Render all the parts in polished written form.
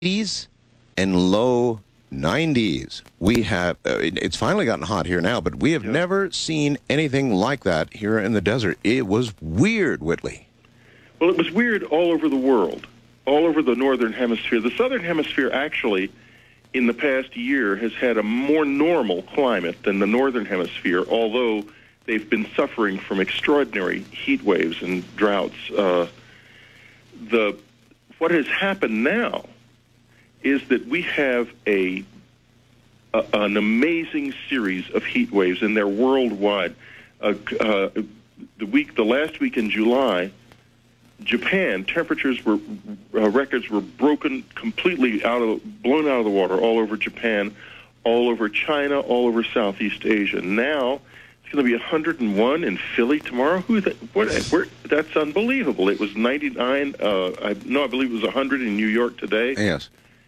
80s and low 90s. We have, it's finally gotten hot here now, but we have never seen anything like that here in the desert. It was weird, Whitley. Well, it was weird all over the world, all over the northern hemisphere. The southern hemisphere actually, in the past year, has had a more normal climate than the northern hemisphere, although they've been suffering from extraordinary heat waves and droughts. What has happened now is that we have an amazing series of heat waves, and they're worldwide. The last week in July, Japan, records were broken completely blown out of the water all over Japan, all over China, all over Southeast Asia. Now it's going to be 101 in Philly tomorrow. That's unbelievable. It was 99. I believe it was 100 in New York today. Yes.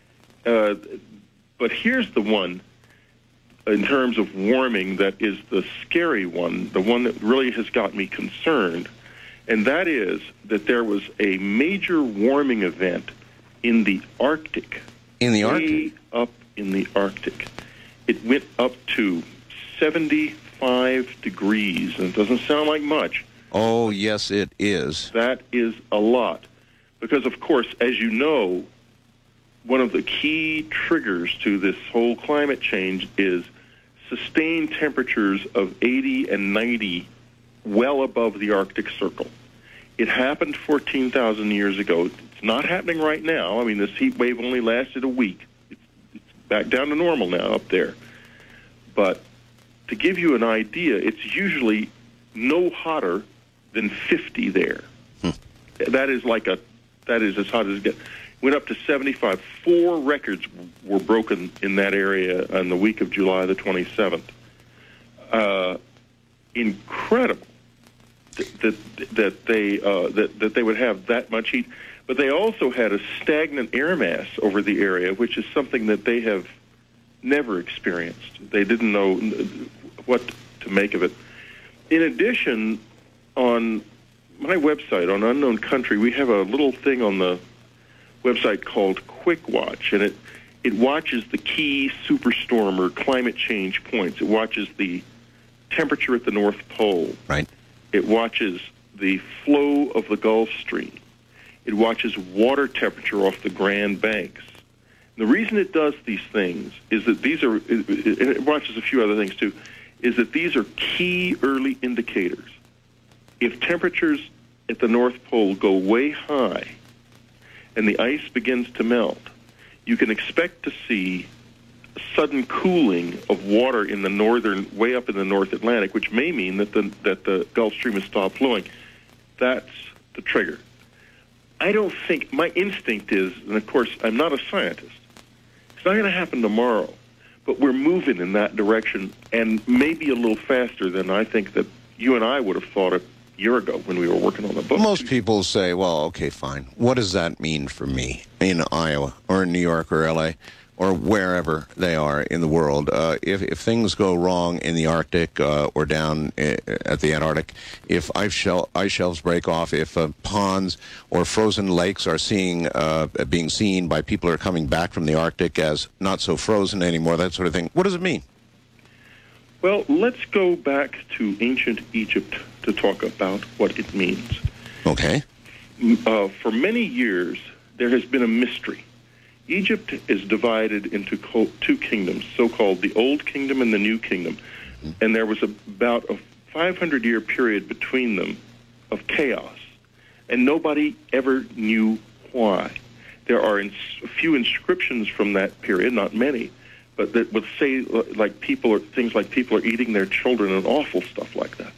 But here's the one, in terms of warming, that is the scary one, the one that really has got me concerned, and that is that there was a major warming event in the Arctic. In the way Arctic? Up in the Arctic. It went up to 75 degrees, and it doesn't sound like much. Oh, yes, it is. That is a lot. Because, of course, as you know, one of the key triggers to this whole climate change is sustained temperatures of 80 and 90 well above the Arctic Circle. It happened 14,000 years ago. It's not happening right now. I mean, this heat wave only lasted a week. It's back down to normal now up there. But to give you an idea, it's usually no hotter than 50 there. That is as hot as it gets. Went up to 75. 4 records were broken in that area on the week of July the 27th. Incredible that they would have that much heat. But they also had a stagnant air mass over the area, which is something that they have never experienced. They didn't know what to make of it. In addition, on my website, on Unknown Country, we have a little thing on the website called Quick Watch, and it watches the key superstorm or climate change points. It watches the temperature at the North Pole. Right. It watches the flow of the Gulf Stream. It watches water temperature off the Grand Banks. And the reason it does these things is that it watches a few other things too, is that these are key early indicators. If temperatures at the North Pole go way high and the ice begins to melt, you can expect to see a sudden cooling of water in the way up in the North Atlantic, which may mean that the Gulf Stream has stopped flowing. That's the trigger. I don't think, my instinct is, and of course I'm not a scientist, it's not going to happen tomorrow, but we're moving in that direction, and maybe a little faster than I think that you and I would have thought a year ago when we were working on the book. Most people say, well, okay, fine. What does that mean for me in Iowa or in New York or L.A. or wherever they are in the world? If things go wrong in the Arctic or down at the Antarctic, if ice shelves break off, if ponds or frozen lakes are being seen by people who are coming back from the Arctic as not so frozen anymore, that sort of thing, what does it mean? Well, let's go back to ancient Egypt to talk about what it means. Okay. For many years, there has been a mystery. Egypt is divided into 2 kingdoms, so-called the Old Kingdom and the New Kingdom. And there was about a 500-year period between them of chaos. And nobody ever knew why. There are a few inscriptions from that period, not many, but that would say things like people are eating their children and awful stuff like that.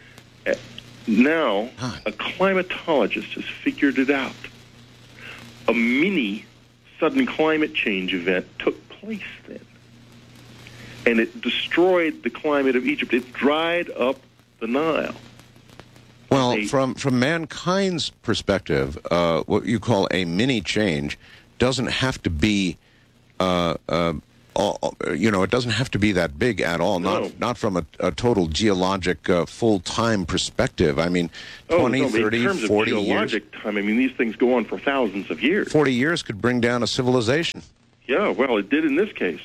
Now, a climatologist has figured it out. A mini sudden climate change event took place then, and it destroyed the climate of Egypt. It dried up the Nile. Well, from mankind's perspective, what you call a mini change doesn't have to be it doesn't have to be that big at all. No. Not from a total geologic full-time perspective. I mean, 20, no, 30, in terms 40 of geologic time, I mean, these things go on for thousands of years. 40 years could bring down a civilization. Yeah, well, it did in this case.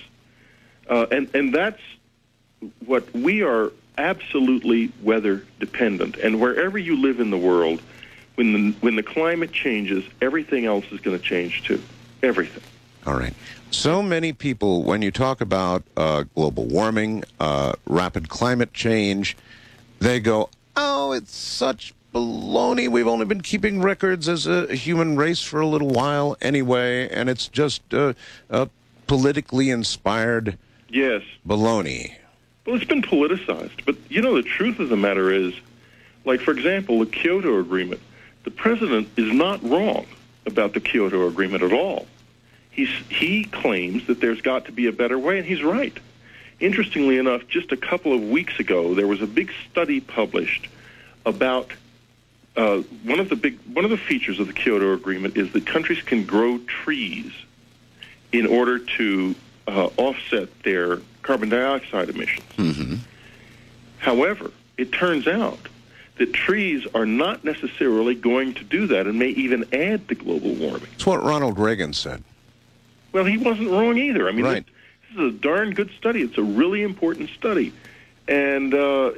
And that's what we are absolutely weather dependent. And wherever you live in the world, when the climate changes, everything else is going to change too. Everything. All right. So many people, when you talk about global warming, rapid climate change, they go, oh, it's such baloney. We've only been keeping records as a human race for a little while anyway, and it's just politically inspired Yes. baloney. Well, it's been politicized. But, the truth of the matter is, like, for example, the Kyoto Agreement, the president is not wrong about the Kyoto Agreement at all. He claims that there's got to be a better way, and he's right. Interestingly enough, just a couple of weeks ago, there was a big study published about one of the features of the Kyoto Agreement is that countries can grow trees in order to offset their carbon dioxide emissions. Mm-hmm. However, it turns out that trees are not necessarily going to do that and may even add to global warming. It's what Ronald Reagan said. Well, he wasn't wrong either. I mean, right. This is a darn good study. It's a really important study. And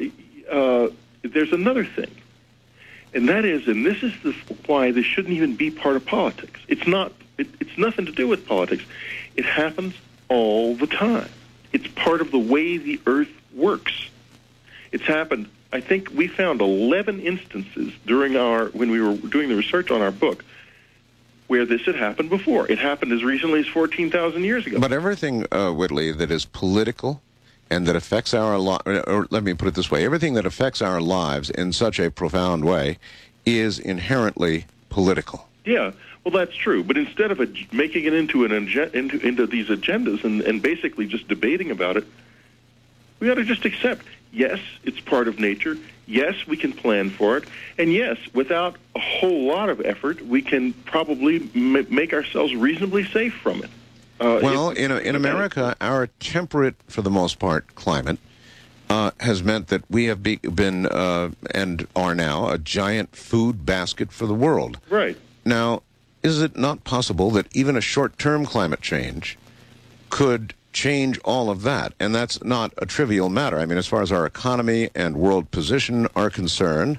there's another thing, and that is, and this is why this shouldn't even be part of politics. It's not. It's nothing to do with politics. It happens all the time. It's part of the way the Earth works. It's happened. I think we found 11 instances when we were doing the research on our book where this had happened before. It happened as recently as 14,000 years ago. But everything, Whitley, that is political and that affects our or let me put it this way, everything that affects our lives in such a profound way is inherently political. Yeah, well, that's true. But instead of making it into into these agendas and basically just debating about it, we ought to just accept, yes, it's part of nature. Yes, we can plan for it. And yes, without a whole lot of effort, we can probably make ourselves reasonably safe from it. Well, in America, our temperate, for the most part, climate has meant that we have been and are now a giant food basket for the world. Right. Now, is it not possible that even a short-term climate change could change all of that? And that's not a trivial matter. I mean, as far as our economy and world position are concerned,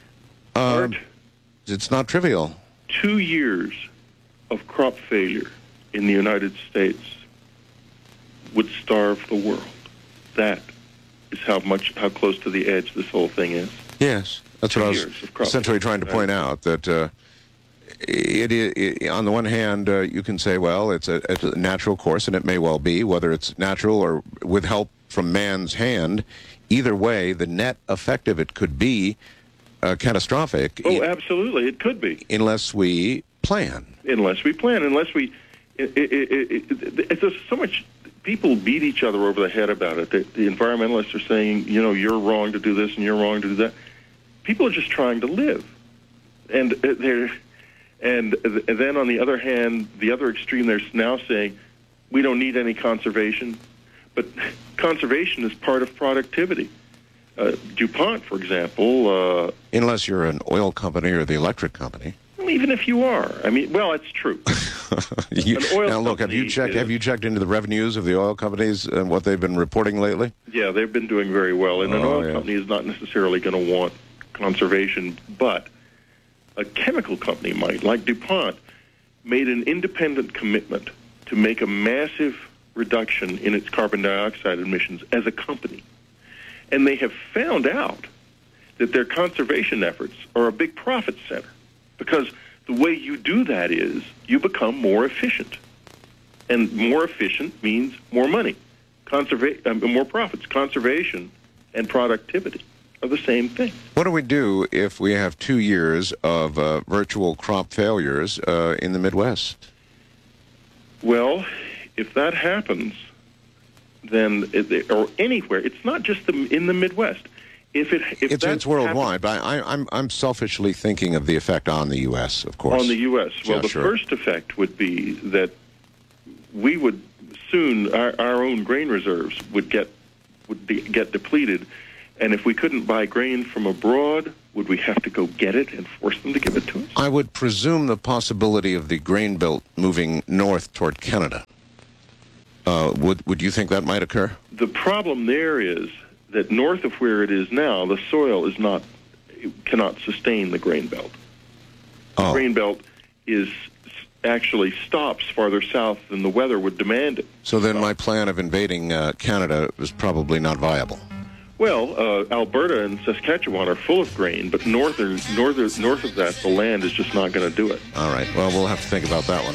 it's not trivial. 2 years of crop failure in the United States would starve the world. That is how close to the edge this whole thing is. Yes, that's what I was essentially trying to point out, that it, on the one hand, you can say, well, it's a natural course, and it may well be, whether it's natural or with help from man's hand. Either way, the net effect of it could be catastrophic. Oh, absolutely, it could be. Unless we plan. Unless we... There's so much... People beat each other over the head about it. The environmentalists are saying, you're wrong to do this and you're wrong to do that. People are just trying to live. And then on the other hand, the other extreme, they're now saying, we don't need any conservation. But conservation is part of productivity. DuPont, for example... unless you're an oil company or the electric company. Well, even if you are. I mean, well, it's true. Now, look, have you checked into the revenues of the oil companies and what they've been reporting lately? Yeah, they've been doing very well. And an oil company is not necessarily going to want conservation, but a chemical company might, like DuPont, made an independent commitment to make a massive reduction in its carbon dioxide emissions as a company. And they have found out that their conservation efforts are a big profit center, because the way you do that is you become more efficient. And more efficient means more money, more profits. Conservation and productivity are the same thing. What do we do if we have 2 years of virtual crop failures in the Midwest? Well, if that happens, then or anywhere, it's not just in the Midwest. It's worldwide, but I'm selfishly thinking of the effect on the U.S., of course. On the U.S. Well, yeah, the sure. first effect would be that we would soon our own grain reserves would get depleted. And if we couldn't buy grain from abroad, would we have to go get it and force them to give it to us? I would presume the possibility of the grain belt moving north toward Canada. Would you think that might occur? The problem there is that north of where it is now, the soil cannot sustain the grain belt. The grain belt actually stops farther south than the weather would demand it. So then my plan of invading Canada was probably not viable. Well, Alberta and Saskatchewan are full of grain, but north of that, the land is just not going to do it. All right. Well, we'll have to think about that one.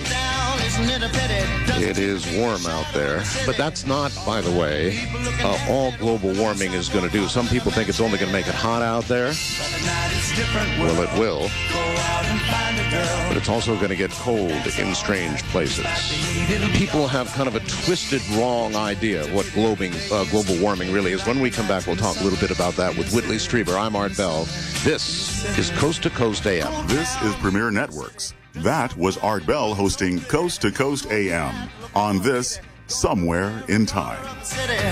It is warm out there, but that's not, by the way, all global warming is going to do. Some people think it's only going to make it hot out there. Well, it will. But it's also going to get cold in strange places. People have kind of a twisted, wrong idea of what global warming really is. When we come back, we'll talk a little bit about that with Whitley Strieber. I'm Art Bell. This is Coast to Coast AM. This is Premier Networks. That was Art Bell hosting Coast to Coast AM on this Somewhere in Time.